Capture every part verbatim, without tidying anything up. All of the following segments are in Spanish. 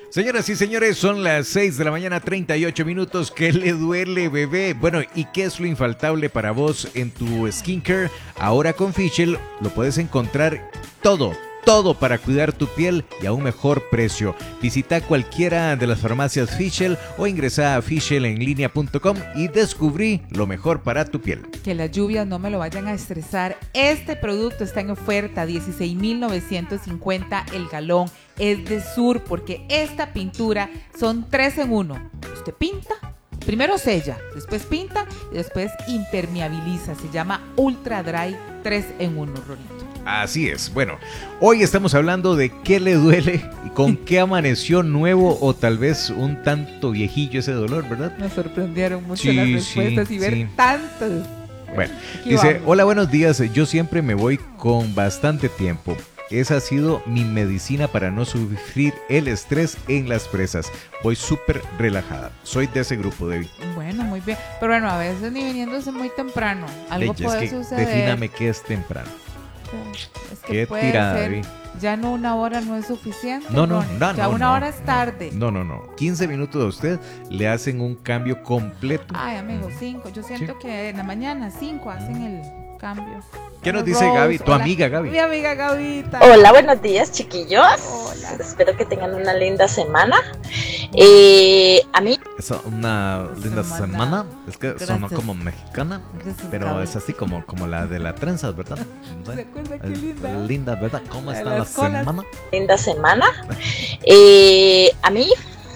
Señoras y señores, son las seis de la mañana, treinta y ocho minutos. ¿Qué le duele, bebé? Bueno, ¿y qué es lo infaltable para vos en tu skincare? Ahora con Fischl lo puedes encontrar todo. Todo para cuidar tu piel y a un mejor precio. Visita cualquiera de las farmacias Fischl o ingresa a fischl en línea punto com y descubrí lo mejor para tu piel. Que las lluvias no me lo vayan a estresar. Este producto está en oferta, dieciséis mil novecientos cincuenta el galón. Es de Sur porque esta pintura son tres en uno. Usted pinta, primero sella, después pinta y después impermeabiliza. Se llama Ultra Dry tres en uno, Rolito. Así es. Bueno, hoy estamos hablando de qué le duele y con qué amaneció nuevo o tal vez un tanto viejillo ese dolor, ¿verdad? Me sorprendieron mucho sí, las respuestas sí, y ver sí. tantos. Bueno, Aquí dice, vamos. hola, buenos días. Yo siempre me voy con bastante tiempo. Esa ha sido mi medicina para no sufrir el estrés en las presas. Voy súper relajada. Soy de ese grupo, Debbie. Bueno, muy bien. Pero bueno, a veces ni viniéndose muy temprano. Algo Leche, puede es que suceder. defíname qué es temprano. Es que Qué puede tirada, ser, Debbie. ya no una hora no es suficiente. No, no, Ronnie. no, Ya no, una no, hora es tarde. No, no, no. quince minutos a usted le hacen un cambio completo. Ay, amigo, cinco. Yo siento Sí. que en la mañana cinco hacen el cambio. ¿Qué nos Hola, dice Rose. Gaby? Tu Hola. amiga Gaby. Mi amiga Gavita. Hola, buenos días, chiquillos. Hola. Espero que tengan una linda semana. Eh, a mí, Es una linda Semana. semana. Es que sonó Gracias. como mexicana, Gracias, pero Gaby. es así como, como la de la trenza, ¿verdad? ¿Se acuerda qué Es linda? linda, ¿verdad? ¿Cómo La de está la las colas. semana? linda semana. Eh, a mí,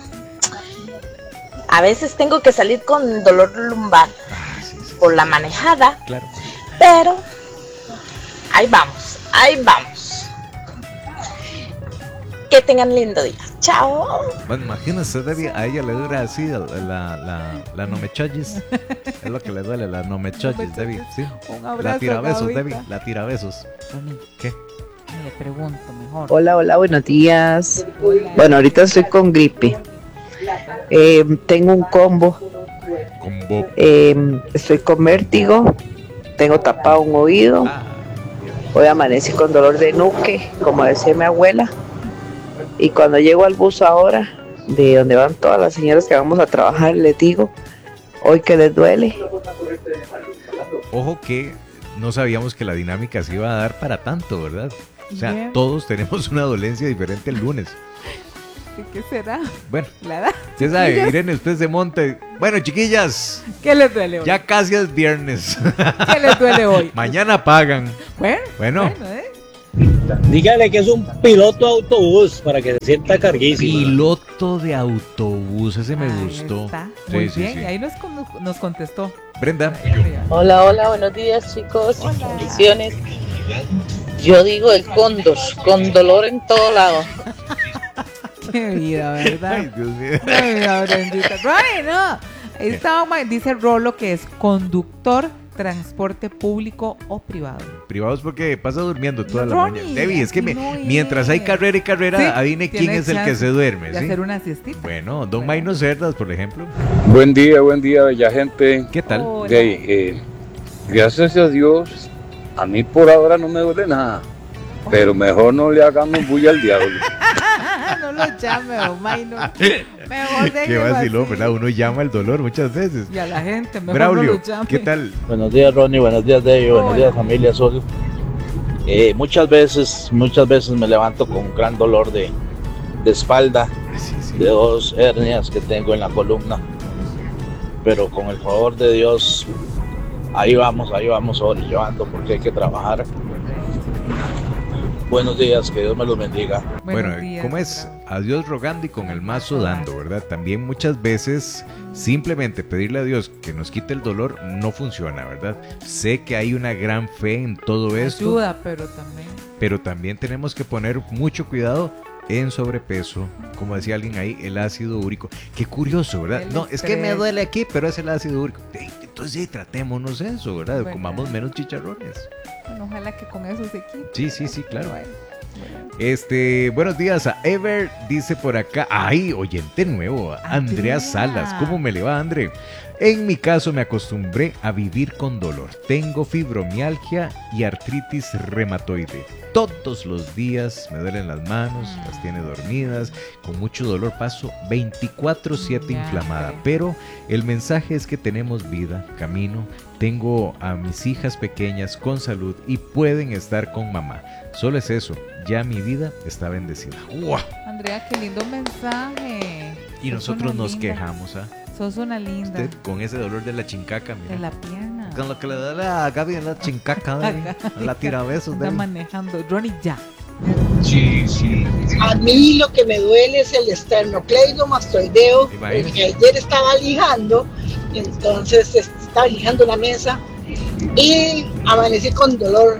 a veces tengo que salir con dolor lumbar Ah, sí, sí, por la manejada, claro. pero ahí vamos, ahí vamos. Que tengan lindo día. Chao. Bueno, imagínense, Debbie, a ella le dura así la, la, la, la nomechollis. Es lo que le duele, la nomechollis, Debbie. Sí. Un abrazo, La tirabesos, Gavita. Debbie, la tirabesos. Ronnie, ¿Qué? le pregunto mejor. Hola, hola, buenos días. Hola. Bueno, ahorita estoy con gripe. Eh, tengo un combo. Con Bob. Eh, estoy con vértigo. Tengo tapado un oído. Ah, Hoy amanecí con dolor de nuque, como decía mi abuela. Y cuando llego al bus ahora, de donde van todas las señoras que vamos a trabajar, les digo, hoy que les duele. ojo que no sabíamos que la dinámica se iba a dar para tanto, ¿verdad? O sea, Bien. todos tenemos una dolencia diferente el lunes. ¿Qué, qué será? Bueno, ¿La edad? usted sabe, Chiquillas, Irene, usted se monte. Bueno, chiquillas, ¿Qué les duele hoy? ya casi es viernes. ¿Qué les duele hoy? Mañana pagan. Bueno, Bueno. ¿eh? Dígale que es un piloto de autobús para que se sienta carguísimo. Piloto de autobús, ese me Ahí gustó. está. Sí, Muy sí, bien, sí. y ahí nos, con- nos contestó. Brenda. Hola, hola, buenos días, chicos. Hola. Bendiciones. Yo digo el cóndor, con dolor en todo lado. Qué vida, ¿verdad? Ay, Dios mío. Qué vida, bendita. Ay, no. Ahí está, ma- dice Rolo que es conductor, transporte público o privado. Privados porque pasa durmiendo toda la Ronnie, mañana. Debbie, es que me- no es. mientras hay carrera y carrera, Sí, adivine quién tiene es el que chance se duerme, De ¿sí? hacer una siestita. Bueno, Don Maino Cerdas, por ejemplo. Buen día, buen día, bella gente. ¿Qué tal? Hola. De, eh, gracias a Dios, a mí por ahora no me duele nada. Pero mejor no le hagamos bulla al diablo. No lo llame, Omay, no. Mejor Qué déjelo vacilón, así. ¿verdad? Uno llama el dolor muchas veces. Y a la gente, mejor Braulio, no lo llame. ¿qué tal? Buenos días, Ronnie. Buenos días, Debbie. Buenos Hola. días, familia Azul. Eh, muchas veces, muchas veces me levanto con un gran dolor de, de espalda, Sí, sí. de dos hernias que tengo en la columna. Pero con el favor de Dios, ahí vamos, ahí vamos sobrellevando porque hay que trabajar. Buenos días, que Dios me los bendiga. Buenos Bueno, días, ¿cómo es? Braulio. A Dios rogando y con el mazo dando, ¿verdad? También muchas veces simplemente pedirle a Dios que nos quite el dolor no funciona, ¿verdad? Sé que hay una gran fe en todo esto, Ayuda, pero también. pero también tenemos que poner mucho cuidado en sobrepeso, como decía alguien ahí, el ácido úrico. Qué curioso, ¿verdad? El No, es que me estrés. duele aquí, pero es el ácido úrico. Ey, Entonces sí, tratémonos eso, ¿verdad? ¿Verdad? Comamos menos chicharrones. Bueno, ojalá que con eso se quite. Sí, sí, sí, claro. Bueno, bueno. Este, buenos días a Ever, dice por acá, ay, oyente nuevo, Andrea. Andrea Salas, ¿cómo me le va, André? En mi caso me acostumbré a vivir con dolor. Tengo fibromialgia y artritis reumatoide. Todos los días me duelen las manos, las tiene dormidas, con mucho dolor paso veinticuatro siete inflamada. Pero el mensaje es que tenemos vida, camino, tengo a mis hijas pequeñas con salud y pueden estar con mamá. Solo es eso, ya mi vida está bendecida. ¡Wow! Andrea, qué lindo mensaje. Y Sos nosotros una nos linda. quejamos, ¿ah? Sos una linda. Usted con ese dolor de la chincaca, mira. De la pierna. Con lo que le da la Gaby en la chincaca, Gaby. La tirabesos, Está Gaby. manejando. Ronnie, ya. Sí, sí. A mí lo que me duele es el esternocleidomastoideo, Imagínese. porque ayer estaba lijando, y entonces estaba lijando una mesa y amanecí con dolor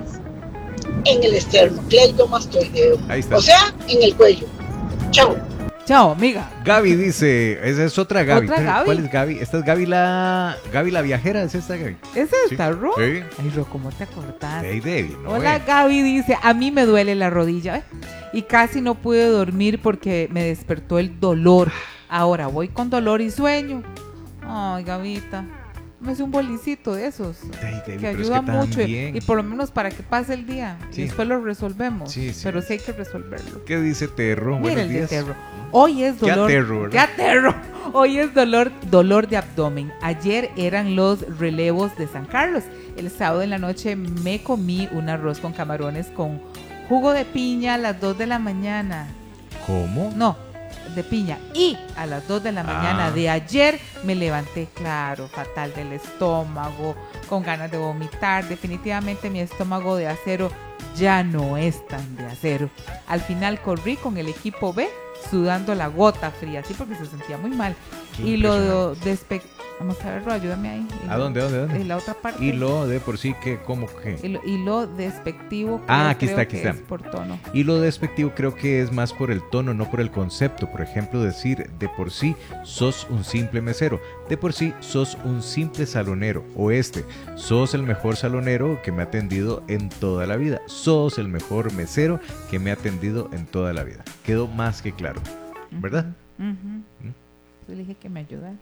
en el esternocleidomastoideo. Ahí está. O sea, en el cuello. Chao. Chao, amiga. Gaby dice, esa es otra Gaby. ¿Otra Gaby? ¿Cuál es Gaby? Esta es Gaby la Gaby la viajera, ¿es esta Gaby? ¿Es esta, Sí. Ro? Sí. Ay, Ro, ¿cómo te acordás? Hey, Debbie, no Hola, eh. Gaby dice, a mí me duele la rodilla ¿eh? y casi no pude dormir porque me despertó el dolor. Ahora voy con dolor y sueño. Ay, Gavita, me hace un bolicito de esos Ay, Debbie, que pero es ayuda que mucho y, también. y por lo menos para que pase el día Sí. y después lo resolvemos. Sí, sí. Pero sí hay que resolverlo. ¿Qué dice Terro? Mira Buenos el de días. Terro. Hoy es Qué dolor. aterro, ¿verdad? Qué aterro. Hoy es dolor, dolor de abdomen. Ayer eran los relevos de San Carlos. El sábado en la noche me comí un arroz con camarones con jugo de piña a las dos de la mañana. ¿Cómo? No, de piña. Y a las dos de la mañana Ah. de ayer me levanté, claro, fatal del estómago, con ganas de vomitar. Definitivamente mi estómago de acero ya no es tan de acero. Al final corrí con el equipo B sudando la gota fría, así porque se sentía muy mal. Qué Y lo impresionante. despe... Vamos a verlo, ayúdame ahí. Y ¿A lo- dónde, dónde, dónde? En la otra parte. Y lo de por sí que, ¿cómo que? Y lo, y lo despectivo. Ah, creo- aquí está, creo aquí que está. es por tono. Y lo despectivo creo que es más por el tono, no por el concepto. Por ejemplo, decir de por sí sos un simple mesero, de por sí sos un simple salonero. O este, sos el mejor salonero que me ha atendido en toda la vida. Sos el mejor mesero que me ha atendido en toda la vida. Quedó más que claro, ¿verdad? Ujú, ujú. Yo le dije que me ayudara.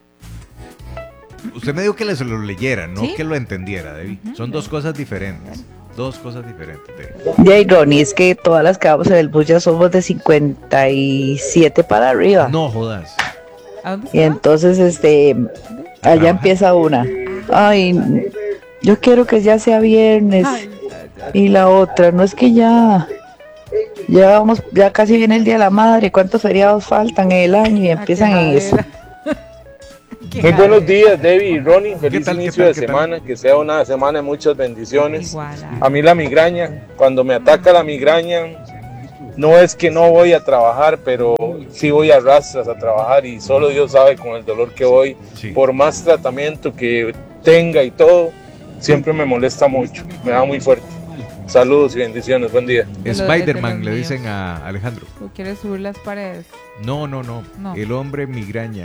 Usted me dijo que se lo leyera, no ¿Sí? que lo entendiera, Debbie. Ujú, Son ya. dos cosas diferentes. Dos cosas diferentes, Debbie. Jay Ronnie, es que todas las que vamos en el bus ya somos de cincuenta y siete para arriba. No jodas. ¿A dónde Y está? entonces, este, allá empieza una. Ay, yo quiero que ya sea viernes. Ay, Y la otra, no es que ya, ya vamos, ya casi viene el Día de la Madre. ¿Cuántos feriados faltan en el año? Y ah, empiezan qué en eso. jadera. Qué Muy buenos jadera. días, Debbie y Ronnie. Feliz tal, qué inicio tal, de qué tal? semana. Que sea una semana de muchas bendiciones. Igual, A mí la migraña, cuando me ataca la migraña, no es que no voy a trabajar, pero sí voy a rastras a trabajar y solo Dios sabe con el dolor que voy. Sí. Por más tratamiento que tenga y todo, siempre me molesta mucho, me da muy fuerte. Saludos y bendiciones, buen día. De lo- Spider-Man de le los dicen a Alejandro. ¿Tú quieres subir las paredes? No, no, no, No. El hombre migraña.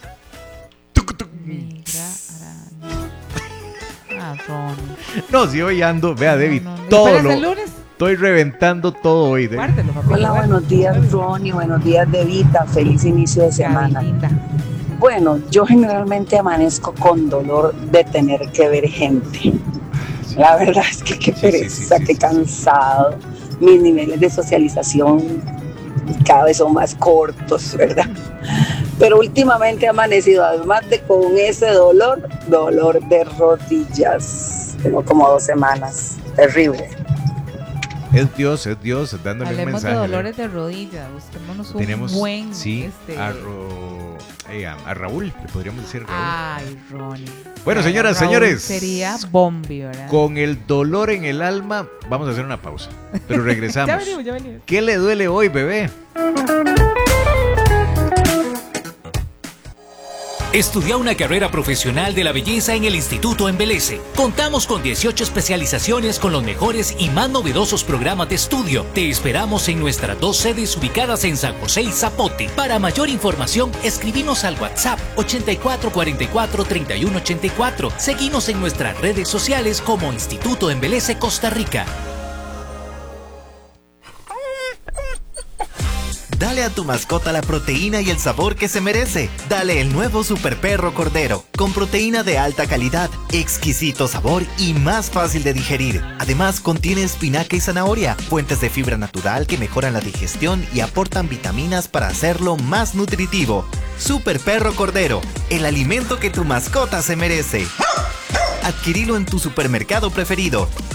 Mira, araña. Ah, Ronnie. No, si hoy ando, vea, Debbie, No, no, no. todo ¿Esperas lo. el lunes? Estoy reventando todo hoy, Debbie. Guárdelo, papi. Hola, buenos días Ronnie, buenos días Devita, feliz inicio de semana. Gaby, linda. Bueno, yo generalmente amanezco con dolor de tener que ver gente. La verdad es que qué Sí, sí, pereza, sí, sí, qué sí. cansado. Mis niveles de socialización cada vez son más cortos, ¿verdad? Pero últimamente he amanecido, además de con ese dolor, dolor de rodillas. Tengo como dos semanas, terrible. Es Dios, es Dios dándole un Hablemos mensaje. de dolores de rodillas. Busquémonos un Tenemos, buen. sí, este... a, Ro- eh, a- a Raúl, le podríamos decir Raúl. Ay, Ronnie. Bueno, Para señoras, Raúl señores. Sería Bombi, ¿verdad? Con el dolor en el alma, vamos a hacer una pausa. Pero regresamos. Ya venimos, ya venimos. ¿Qué le duele hoy, bebé? Estudia una carrera profesional de la belleza en el Instituto Embeleze. Contamos con dieciocho especializaciones con los mejores y más novedosos programas de estudio. Te esperamos en nuestras dos sedes ubicadas en San José y Zapote. Para mayor información, escribinos al WhatsApp ochenta y cuatro cuarenta y cuatro treinta y uno ochenta y cuatro. Seguinos en nuestras redes sociales como Instituto Embeleze Costa Rica. Dale Dale a tu mascota la proteína y el sabor que se merece. Dale el nuevo Super Perro Cordero, con proteína de alta calidad, exquisito sabor y más fácil de digerir. Además, contiene espinaca y zanahoria, fuentes de fibra natural que mejoran la digestión y aportan vitaminas para hacerlo más nutritivo. Super Perro Cordero, el alimento que tu mascota se merece. Adquirilo en tu supermercado preferido.